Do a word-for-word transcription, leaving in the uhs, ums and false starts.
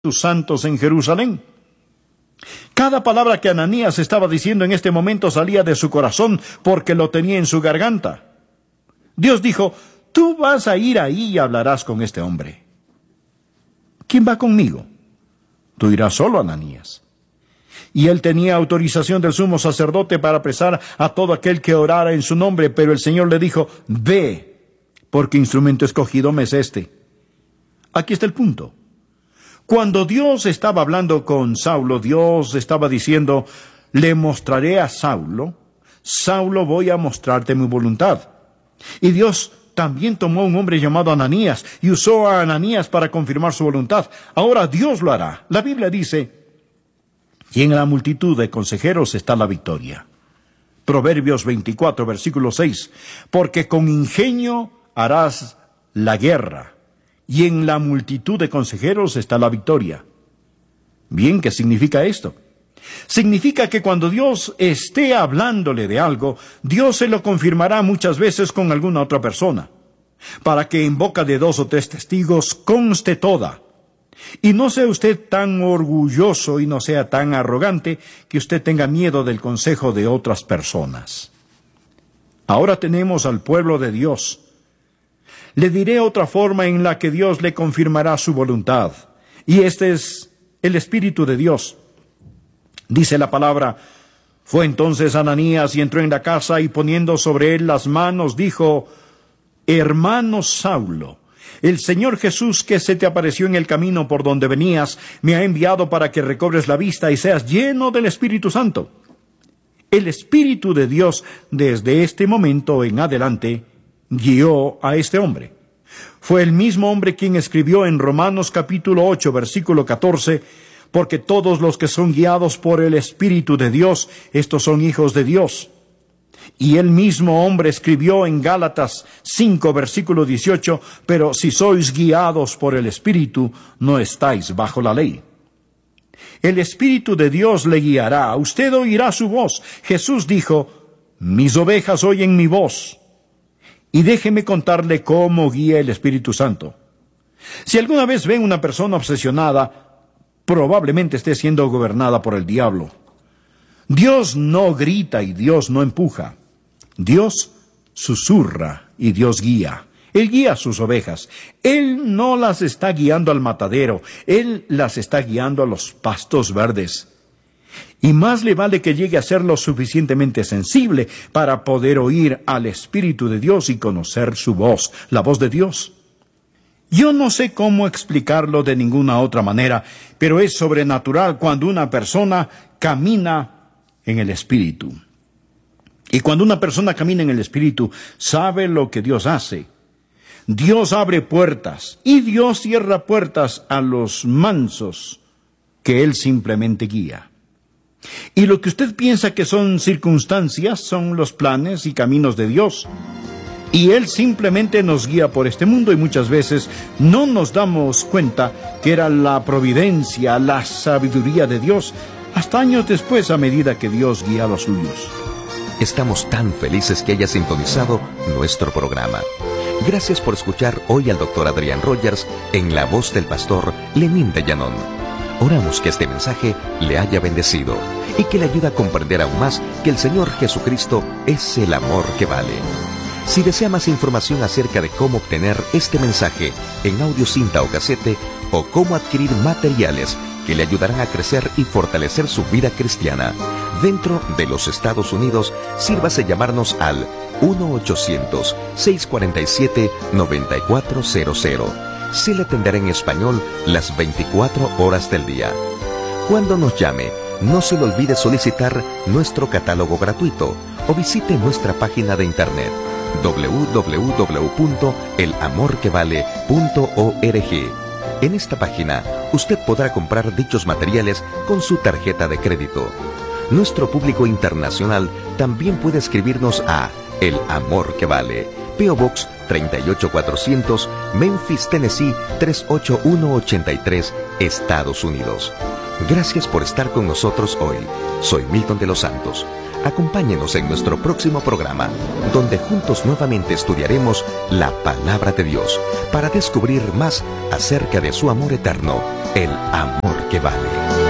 tus santos en Jerusalén. Cada palabra que Ananías estaba diciendo en este momento salía de su corazón porque lo tenía en su garganta. Dios dijo, tú vas a ir ahí y hablarás con este hombre. ¿Quién va conmigo? Tú irás solo, Ananías. Y él tenía autorización del sumo sacerdote para apresar a todo aquel que orara en su nombre, pero el Señor le dijo, ve, porque instrumento escogido me es este. Aquí está el punto. Cuando Dios estaba hablando con Saulo, Dios estaba diciendo, le mostraré a Saulo, Saulo voy a mostrarte mi voluntad. Y Dios también tomó un hombre llamado Ananías y usó a Ananías para confirmar su voluntad. Ahora Dios lo hará. La Biblia dice, y en la multitud de consejeros está la victoria. Proverbios veinticuatro, versículo seis, porque con ingenio harás la guerra, y en la multitud de consejeros está la victoria. Bien, ¿qué significa esto? Significa que cuando Dios esté hablándole de algo, Dios se lo confirmará muchas veces con alguna otra persona, para que en boca de dos o tres testigos conste toda. Y no sea usted tan orgulloso y no sea tan arrogante que usted tenga miedo del consejo de otras personas. Ahora tenemos al pueblo de Dios. Le diré otra forma en la que Dios le confirmará su voluntad. Y este es el Espíritu de Dios. Dice la palabra, fue entonces Ananías y entró en la casa y poniendo sobre él las manos dijo, hermano Saulo, el Señor Jesús que se te apareció en el camino por donde venías, me ha enviado para que recobres la vista y seas lleno del Espíritu Santo. El Espíritu de Dios desde este momento en adelante guió a este hombre. Fue el mismo hombre quien escribió en Romanos capítulo ocho, versículo catorce, porque todos los que son guiados por el Espíritu de Dios, estos son hijos de Dios. Y el mismo hombre escribió en Gálatas cinco, versículo dieciocho, pero si sois guiados por el Espíritu, no estáis bajo la ley. El Espíritu de Dios le guiará, usted oirá su voz. Jesús dijo, mis ovejas oyen mi voz. Y déjeme contarle cómo guía el Espíritu Santo. Si alguna vez ven una persona obsesionada, probablemente esté siendo gobernada por el diablo. Dios no grita y Dios no empuja. Dios susurra y Dios guía. Él guía a sus ovejas. Él no las está guiando al matadero. Él las está guiando a los pastos verdes. Y más le vale que llegue a ser lo suficientemente sensible para poder oír al Espíritu de Dios y conocer su voz, la voz de Dios. Yo no sé cómo explicarlo de ninguna otra manera, pero es sobrenatural cuando una persona camina en el Espíritu. Y cuando una persona camina en el Espíritu, sabe lo que Dios hace. Dios abre puertas y Dios cierra puertas a los mansos que Él simplemente guía. Y lo que usted piensa que son circunstancias son los planes y caminos de Dios. Y Él simplemente nos guía por este mundo y muchas veces no nos damos cuenta que era la providencia, la sabiduría de Dios, hasta años después a medida que Dios guía a los suyos. Estamos tan felices que haya sintonizado nuestro programa. Gracias por escuchar hoy al doctor Adrián Rogers en la voz del pastor Lenín de Llanón. Oramos que este mensaje le haya bendecido y que le ayude a comprender aún más que el Señor Jesucristo es el amor que vale. Si desea más información acerca de cómo obtener este mensaje en audio cinta o casete o cómo adquirir materiales que le ayudarán a crecer y fortalecer su vida cristiana dentro de los Estados Unidos, sírvase llamarnos al uno ochocientos, seiscientos cuarenta y siete, noventa y cuatro cero cero. Se le atenderá en español las veinticuatro horas del día. Cuando nos llame, no se le olvide solicitar nuestro catálogo gratuito o visite nuestra página de internet doble u doble u doble u punto el amor que vale punto org. En esta página, usted podrá comprar dichos materiales con su tarjeta de crédito. Nuestro público internacional también puede escribirnos a El Amor que Vale, P O Box treinta y ocho cuatrocientos, Memphis, Tennessee tres ocho uno ocho tres, Estados Unidos. Gracias por estar con nosotros hoy. Soy Milton de los Santos. Acompáñenos en nuestro próximo programa, donde juntos nuevamente estudiaremos la Palabra de Dios para descubrir más acerca de su amor eterno, el amor que vale.